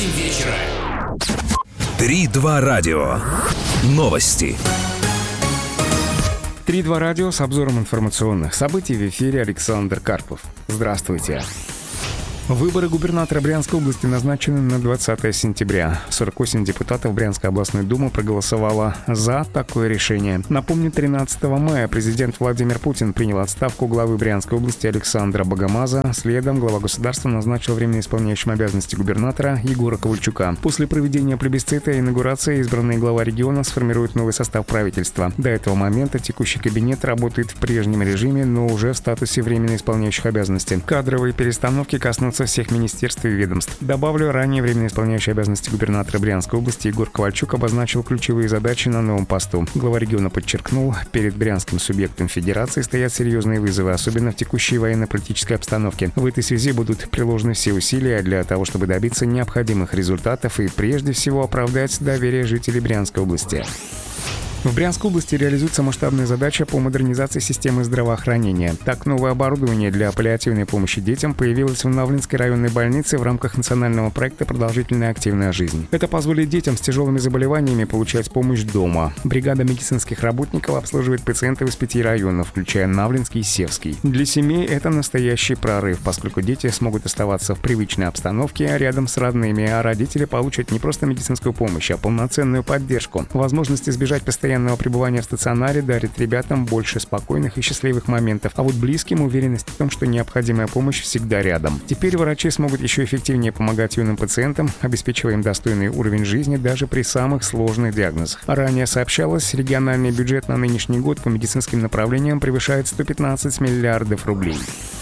вечера. 3-2 радио. Новости. 3-2 радио с обзором информационных событий. В эфире Александр Карпов. Здравствуйте. Выборы губернатора Брянской области назначены на 20 сентября. 48 депутатов Брянской областной думы проголосовало за такое решение. Напомню, 13 мая президент Владимир Путин принял отставку главы Брянской области Александра Богомаза. Следом глава государства назначил временно исполняющим обязанности губернатора Егора Ковальчука. После проведения плебисцита и инаугурации избранный глава региона сформирует новый состав правительства. До этого момента текущий кабинет работает в прежнем режиме, но уже в статусе временно исполняющих обязанности. Кадровые перестановки коснутся всех министерств и ведомств. Добавлю, ранее временно исполняющий обязанности губернатора Брянской области Егор Ковальчук обозначил ключевые задачи на новом посту. Глава региона подчеркнул, перед брянским субъектом федерации стоят серьезные вызовы, особенно в текущей военно-политической обстановке. В этой связи будут приложены все усилия для того, чтобы добиться необходимых результатов и прежде всего оправдать доверие жителей Брянской области. В Брянской области реализуется масштабная задача по модернизации системы здравоохранения. Так, новое оборудование для паллиативной помощи детям появилось в Навлинской районной больнице в рамках национального проекта «Продолжительная активная жизнь». Это позволит детям с тяжелыми заболеваниями получать помощь дома. Бригада медицинских работников обслуживает пациентов из 5 районов, включая Навлинский и Севский. Для семей это настоящий прорыв, поскольку дети смогут оставаться в привычной обстановке рядом с родными, а родители получат не просто медицинскую помощь, а полноценную поддержку. Возможность избежать постоянного пребывания в стационаре дарит ребятам больше спокойных и счастливых моментов, а вот близким уверенность в том, что необходимая помощь всегда рядом. Теперь врачи смогут еще эффективнее помогать юным пациентам, обеспечивая им достойный уровень жизни даже при самых сложных диагнозах. Ранее сообщалось, региональный бюджет на нынешний год по медицинским направлениям превышает 115 миллиардов рублей.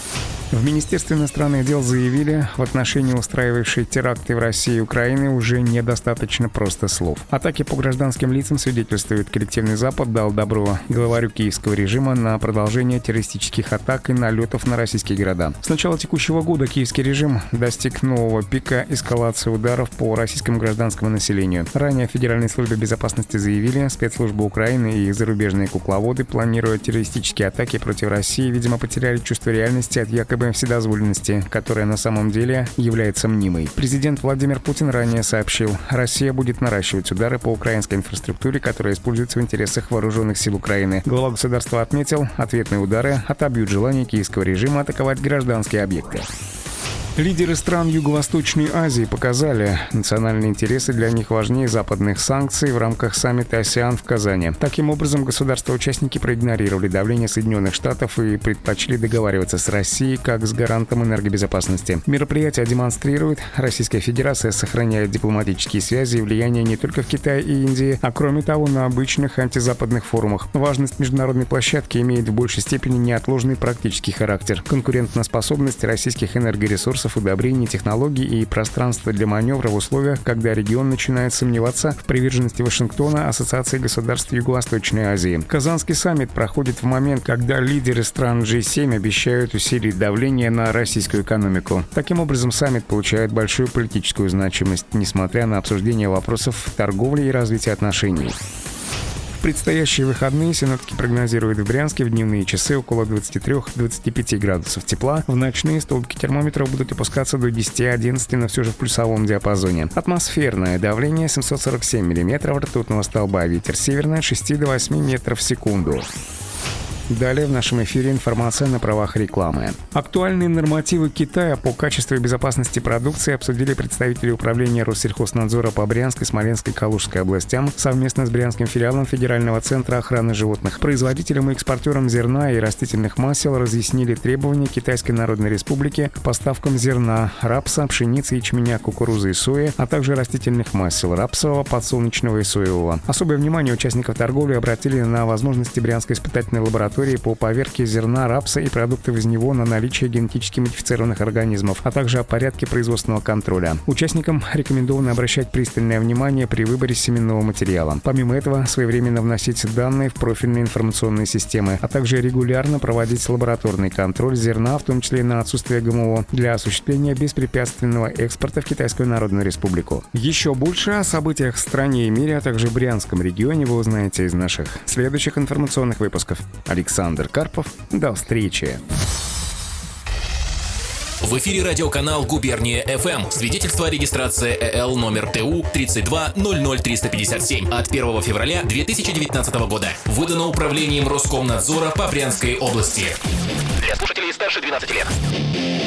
В Министерстве иностранных дел заявили, в отношении устраивавшей теракты в России и Украине уже недостаточно просто слов. Атаки по гражданским лицам свидетельствуют, коллективный Запад дал добро главарю киевского режима на продолжение террористических атак и налетов на российские города. С начала текущего года киевский режим достиг нового пика эскалации ударов по российскому гражданскому населению. Ранее в Федеральной службе безопасности заявили, спецслужбы Украины и зарубежные кукловоды, планируя террористические атаки против России, видимо, потеряли чувство реальности от якобы вседозволенности, которая на самом деле является мнимой. Президент Владимир Путин ранее сообщил, Россия будет наращивать удары по украинской инфраструктуре, которая используется в интересах вооруженных сил Украины. Глава государства отметил, ответные удары отобьют желание киевского режима атаковать гражданские объекты. Лидеры стран Юго-Восточной Азии показали, национальные интересы для них важнее западных санкций в рамках саммита АСЕАН в Казани. Таким образом, государства-участники проигнорировали давление Соединенных Штатов и предпочли договариваться с Россией как с гарантом энергобезопасности. Мероприятие демонстрирует, Российская Федерация сохраняет дипломатические связи и влияние не только в Китае и Индии, а кроме того на обычных антизападных форумах. Важность международной площадки имеет в большей степени неотложный практический характер. Конкурентоспособность российских энергоресурсов, удобрений, технологий и пространства для маневра в условиях, когда регион начинает сомневаться в приверженности Вашингтона Ассоциации государств Юго-Восточной Азии. Казанский саммит проходит в момент, когда лидеры стран G7 обещают усилить давление на российскую экономику. Таким образом, саммит получает большую политическую значимость, несмотря на обсуждение вопросов торговли и развития отношений. В предстоящие выходные синоптики прогнозируют в Брянске в дневные часы около 23-25 градусов тепла. В ночные столбики термометров будут опускаться до 10-11, но все же в плюсовом диапазоне. Атмосферное давление 747 мм ртутного столба, ветер северный от 6 до 8 метров в секунду. Далее в нашем эфире информация на правах рекламы. Актуальные нормативы Китая по качеству и безопасности продукции обсудили представители управления Россельхознадзора по Брянской, Смоленской и Калужской областям совместно с брянским филиалом Федерального центра охраны животных. Производителям и экспортерам зерна и растительных масел разъяснили требования Китайской Народной Республики к поставкам зерна, рапса, пшеницы, ячменя, кукурузы и сои, а также растительных масел рапсового, подсолнечного и соевого. Особое внимание участников торговли обратили на возможности Брянской испытательной лаборатории по поверке зерна, рапса и продуктов из него на наличие генетически модифицированных организмов, а также о порядке производственного контроля. Участникам рекомендовано обращать пристальное внимание при выборе семенного материала. Помимо этого, своевременно вносить данные в профильные информационные системы, а также регулярно проводить лабораторный контроль зерна, в том числе на отсутствие ГМО, для осуществления беспрепятственного экспорта в Китайскую Народную Республику. Еще больше о событиях в стране и мире, а также в Брянском регионе вы узнаете из наших следующих информационных выпусков. Александр Карпов. До встречи. В эфире радиоканал «Губерния ФМ». Свидетельство о регистрации ЭЛ номер ТУ 3200357 от 1 февраля 2019 года. Выдано Управлением Роскомнадзора по Брянской области. Для слушателей старше 12 лет.